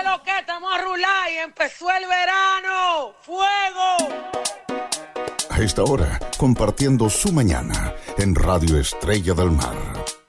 lo que estamos a rular y empezó el verano. ¡Fuego! A esta hora, compartiendo su mañana en Radio Estrella del Mar.